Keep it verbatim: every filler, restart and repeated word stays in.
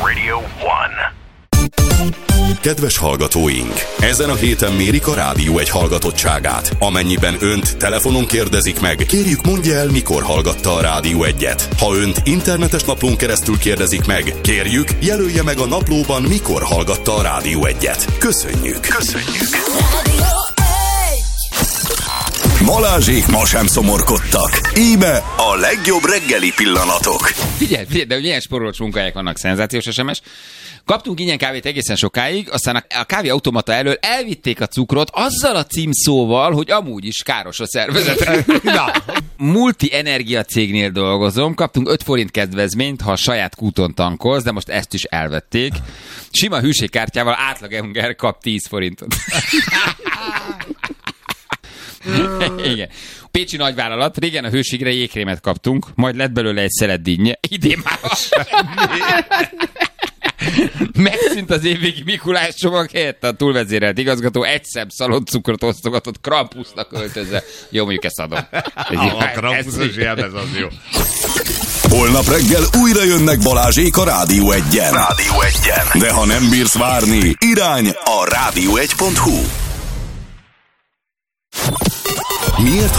Radio One. Kedves hallgatóink! Ezen a héten mérik a Rádió egy hallgatottságát. Amennyiben önt telefonon kérdezik meg, kérjük mondja el, mikor hallgatta a Rádió egyet. Ha önt internetes naplón keresztül kérdezik meg, kérjük jelölje meg a naplóban, mikor hallgatta a Rádió egyet. Köszönjük! Köszönjük! Balázsék ma sem szomorkodtak. Íme a legjobb reggeli pillanatok. Figyelj, figyelj, de milyen sporolós munkahelyek vannak, szenzációs es em es. Kaptunk ingyen kávét egészen sokáig, aztán a kávéautomata elől elvitték a cukrot azzal a címszóval, hogy amúgy is káros a szervezetre. Na, multi energia cégnél dolgozom, kaptunk öt forint kedvezményt, ha a saját kúton tankolsz, de most ezt is elvették. Sima hűségkártyával átlagember kap tíz forintot. Igen. Pécsi nagyvállalat, régen a hőségre jégkrémet kaptunk, majd lett belőle egy szelet dinnye, idén már megszűnt az évvégi Mikulás csomag helyett a túlvezérelt igazgató egy szem szaloncukrot osztogatott Krampusznak öltözve. Jó, mondjuk ezt adom. A Krampuszos jelmez az jó. Holnap reggel újra jönnek Balázsék a Rádió egyen. Rádió egyen. De ha nem bírsz várni, irány a rádió egy pont hu. Miért